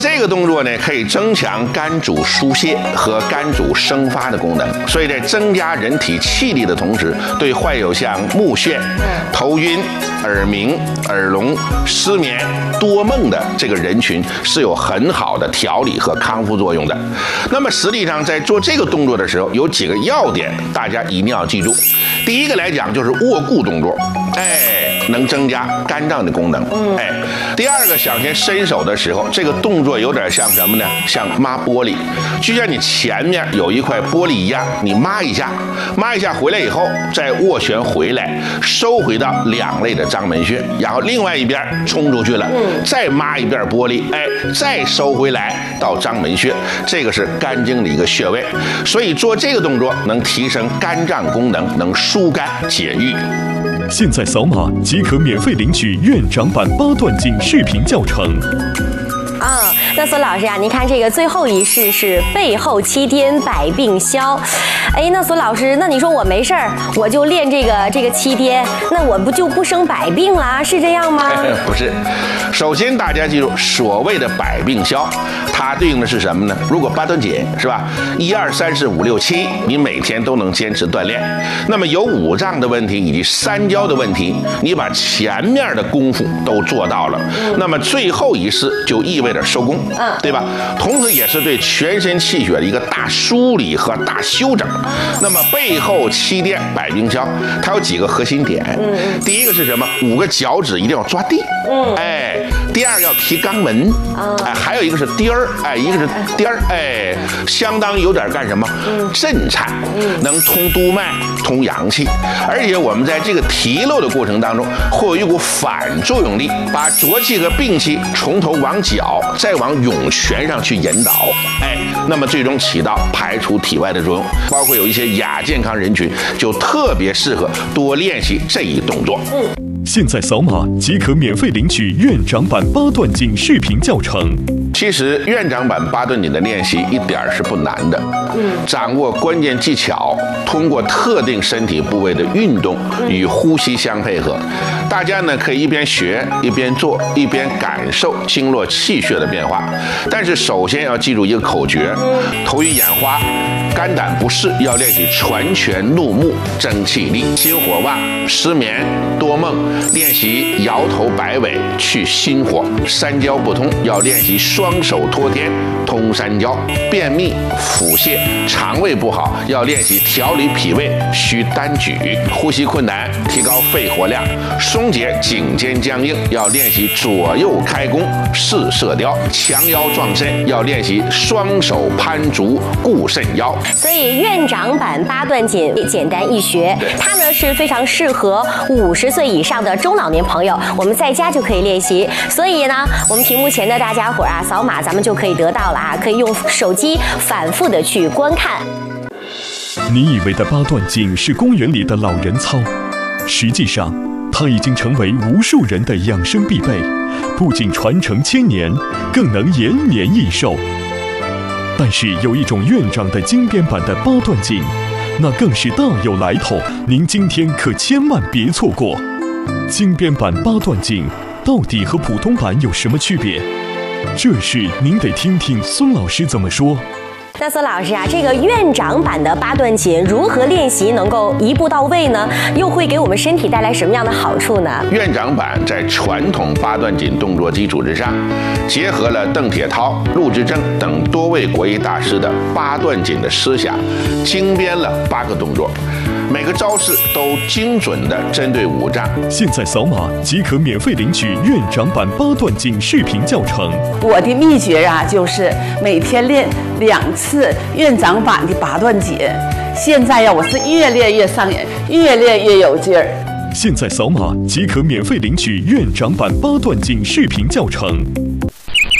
这个动作呢，可以增强肝主疏泄和肝主生发的功能，所以在增加人体气力的同时，对患有像目眩、头晕、耳鸣、耳聋、失眠、多梦的这个人群是有很好的调理和康复作用的。那么实际上在做这个动作的时候，有几个要点，大家一定要记住。第一个来讲就是卧固动作，能增加肝脏的功能。第二个想先伸手的时候，这个动作有点像什么呢？像抹玻璃，就像你前面有一块玻璃一样，你抹一下回来以后，再斡旋回来，收回到两肋的章门穴，然后另外一边冲出去了，再抹一遍玻璃，再收回来到章门穴，这个是肝经的一个穴位，所以做这个动作能提升肝脏功能，能疏肝解郁。 现在扫码即可免费领取院长版八段锦视频教程。 那孙老师啊，您看这个最后一式是背后七颠百病消。那孙老师，那你说我没事儿，我就练这个七颠，那我就不生百病啦？是这样吗？ 不是，首先大家记住，所谓的百病消，它对应的是什么呢？如果八段锦是吧，1、2、3、4、5、6、7，你每天都能坚持锻炼，那么有五脏的问题以及三焦的问题，你把前面的功夫都做到了，那么最后一式就意味着收工。对吧？同时也是对全身气血的一个大梳理和大修整。那么背后七颠百病消，它有几个核心点。第一个是什么？5个脚趾一定要抓地。第二个要提肛门。还有一个是颠儿。一个是颠儿。相当有点干什么？震颤，能通督脉、通阳气。而且我们在这个提溜的过程当中，会有一股反作用力，把浊气和病气从头往脚，再往涌泉上去引导，那么最终起到排除体外的作用。包括有一些亚健康人群就特别适合多练习这一动作。 现在扫码即可免费领取院长版八段锦视频教程。 其实院长版八段锦的练习一点是不难的，掌握关键技巧，通过特定身体部位的运动与呼吸相配合，大家呢可以一边学一边做，一边感受经络气血的变化。但是首先要记住一个口诀：头晕眼花、肝胆不适要练习传拳怒目增气力；心火旺、失眠、多梦练习摇头摆尾去心火；三焦不通要练习双手托天通三焦；便秘、腹泻、肠胃不好要练习调理脾胃需单举；呼吸困难提高肺活量；松解颈肩僵硬要练习左右开弓试射雕；强腰壮身要练习双手攀足固肾腰。 所以院长版八段锦简单易学，它呢是非常适合50岁以上的中老年朋友，我们在家就可以练习。所以呢，我们屏幕前的大家伙啊，扫码咱们就可以得到了啊，可以用手机反复的去观看。 你以为的八段锦是公园里的老人操，实际上它已经成为无数人的养生必备，不仅传承千年，更能延年益寿。但是有一种院长的精编版的八段锦，那更是大有来头，您今天可千万别错过。精编版八段锦到底和普通版有什么区别？这事您得听听孙老师怎么说。 那孙老师啊，这个院长版的八段锦如何练习能够一步到位呢？又会给我们身体带来什么样的好处呢？ 院长版在传统八段锦动作基础之上，结合了邓铁涛、陆之正等多位国医大师的八段锦的思想，精编了8个动作，每个招式都精准地针对五脏。 现在扫码即可免费领取院长版八段锦视频教程。 我的秘诀啊，就是每天练2次院长版的八段锦。现在呀，我是越练越上瘾，越练越有劲儿。 现在扫码即可免费领取院长版八段锦视频教程。